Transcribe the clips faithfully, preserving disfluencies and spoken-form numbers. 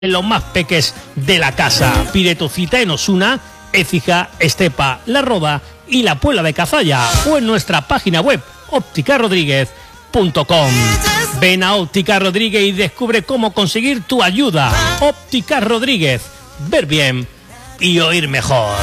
los más peques de la casa. Pide tu cita en Osuna, Écija, Estepa, La Roda y La Puebla de Cazalla o en nuestra página web óptica rodríguez punto com. Ven a Óptica Rodríguez y descubre cómo conseguir tu ayuda. Óptica Rodríguez, ver bien y oír mejor.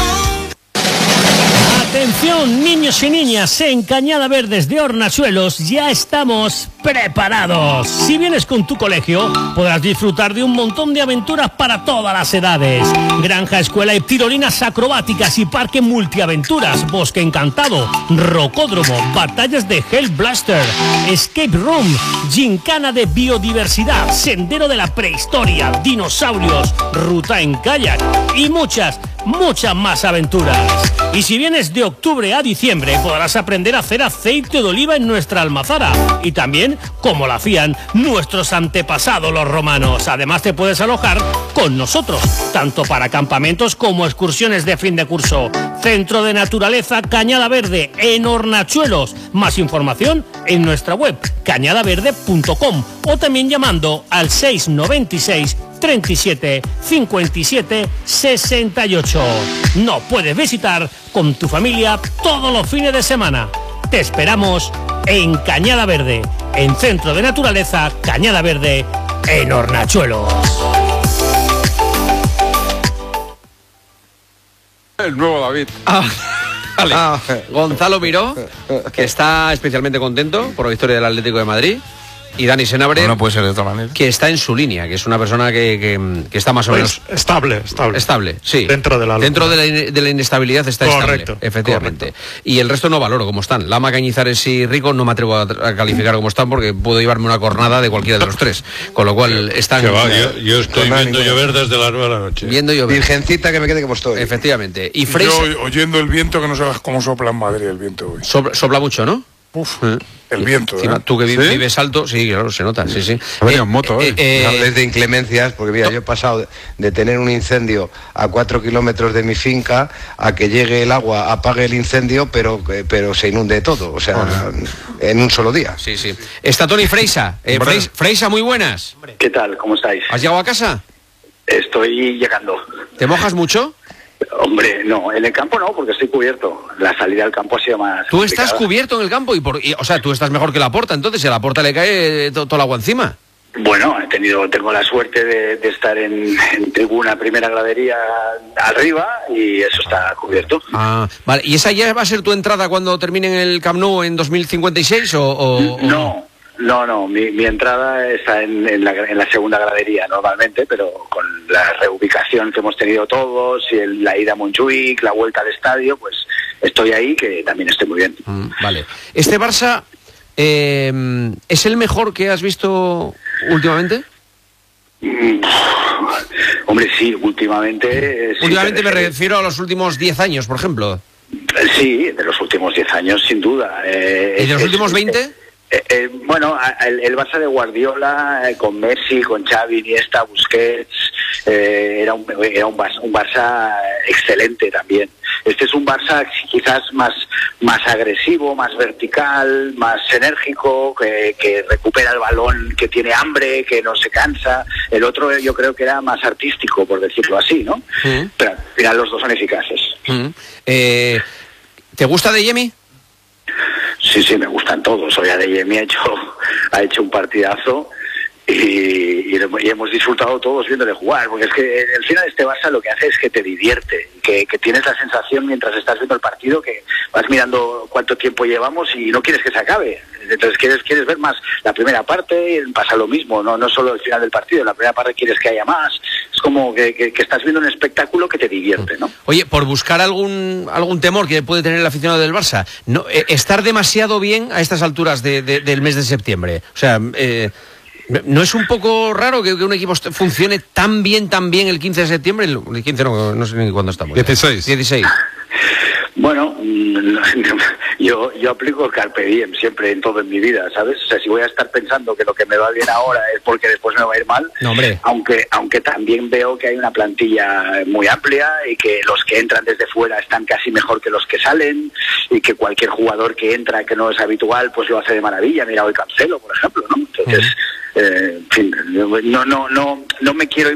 Atención, niños y niñas, en Cañada Verdes de Hornachuelos ya estamos preparados. Si vienes con tu colegio, podrás disfrutar de un montón de aventuras para todas las edades. Granja, escuela y tirolinas acrobáticas y parque multiaventuras, bosque encantado, rocódromo, batallas de Hell Blaster, escape room, gincana de biodiversidad, sendero de la prehistoria, dinosaurios, ruta en kayak y muchas, muchas más aventuras. Y si vienes de octubre a diciembre, podrás aprender a hacer aceite de oliva en nuestra almazara y también como lo hacían nuestros antepasados los romanos. Además te puedes alojar con nosotros, tanto para campamentos como excursiones de fin de curso. Centro de Naturaleza Cañada Verde en Hornachuelos. Más información en nuestra web cañada verde punto com o también llamando al seis noventa y seis treinta y siete cincuenta y siete sesenta y ocho. Nos puedes visitar con tu familia todos los fines de semana. Te esperamos en Cañada Verde, en Centro de Naturaleza Cañada Verde, en Hornachuelos. El nuevo David. Ah, vale. ah, Gonzalo Miró, que está especialmente contento por la victoria del Atlético de Madrid. Y Dani Senabre, no, no puede ser de otra manera, que está en su línea, que es una persona que, que, que está más o menos pues estable, estable. Estable, sí. Dentro de la Dentro de la, de la inestabilidad está correcto, estable, efectivamente. Correcto. Y el resto no valoro cómo están. Lama, Cañizares y Rico no me atrevo a, a calificar como están porque puedo llevarme una cornada de cualquiera de los tres. Con lo cual están... Que va, yo, yo estoy viendo ninguna. llover desde las nueve de la noche. Viendo llover. Virgencita que me quede como estoy. Efectivamente. Y Freisa... Yo oyendo el viento, que no sabes cómo sopla en Madrid el viento hoy. Sopla, sopla mucho, ¿no? Uf, ¿Eh? el viento. Encima, ¿eh? tú que vives, ¿Sí? vives alto, sí, claro, se nota, sí, sí. Ha venido en moto, ¿eh? eh, eh no, de inclemencias, porque mira, yo he pasado de, de tener un incendio a cuatro kilómetros de mi finca a que llegue el agua, apague el incendio, pero, pero se inunde todo, o sea, oh, en un solo día. Sí, sí. Está Toni Freisa. Eh, Freisa, Freisa, muy buenas. ¿Qué tal? ¿Cómo estáis? ¿Has llegado a casa? Estoy llegando. ¿Te mojas mucho? Hombre, no, en el campo no, porque estoy cubierto. La salida al campo ha sido más Tú complicada. Estás cubierto en el campo y, por, y o sea, tú estás mejor que Laporta, entonces a Laporta le cae todo, todo el agua encima. Bueno, he tenido, tengo la suerte de, de estar en, en tribuna primera gradería arriba y eso está cubierto. Ah, vale. ¿Y esa ya va a ser tu entrada cuando termine en el Camp Nou en dos mil cincuenta y seis o, o no? No, no, mi, mi entrada está en, en, la, en la segunda gradería normalmente, pero con la reubicación que hemos tenido todos y el, la ida a Montjuic, la vuelta al estadio, pues estoy ahí, que también estoy muy bien. Mm, vale. ¿Este Barça eh, es el mejor que has visto últimamente? Mm, hombre, sí, últimamente... Sí, últimamente me refiero a los últimos diez años, por ejemplo. Sí, de los últimos diez años, sin duda. Eh, ¿Y de los es, últimos veinte? Eh, Eh, eh, bueno, el, el Barça de Guardiola, eh, con Messi, con Xavi, Iniesta, Busquets, eh, era, un, era un, Barça, un Barça excelente también. Este es un Barça quizás más, más agresivo, más vertical, más enérgico, que, que recupera el balón, que tiene hambre, que no se cansa. El otro yo creo que era más artístico, por decirlo así, ¿no? Uh-huh. Pero al final los dos son eficaces. Uh-huh. eh, ¿Te gusta De Jemi? Sí, sí, me gustan todos. Hoy Adeyemi ha hecho, ha hecho un partidazo y, y, y hemos disfrutado todos viéndole jugar, porque es que al final este Barça lo que hace es que te divierte, que, que tienes la sensación mientras estás viendo el partido que vas mirando cuánto tiempo llevamos y no quieres que se acabe. Entonces quieres quieres ver más la primera parte y pasa lo mismo, no no solo el final del partido, en la primera parte quieres que haya más. Es como que, que, que estás viendo un espectáculo que te divierte, ¿no? Oye, por buscar algún algún temor que puede tener el aficionado del Barça, no eh, estar demasiado bien a estas alturas de, de, del mes de septiembre. O sea, eh, ¿no es un poco raro que, que un equipo funcione tan bien, tan bien el quince de septiembre? El quince no, no sé ni cuándo estamos. dieciséis. dieciséis. Bueno, yo yo aplico el Carpe Diem siempre en todo en mi vida, ¿sabes? O sea, si voy a estar pensando que lo que me va bien ahora es porque después me va a ir mal, no, hombre. aunque aunque también veo que hay una plantilla muy amplia y que los que entran desde fuera están casi mejor que los que salen y que cualquier jugador que entra que no es habitual pues lo hace de maravilla. Mira hoy Cancelo, por ejemplo, ¿no? Entonces... Uh-huh. eh, en fin, no, no, no, no me quiero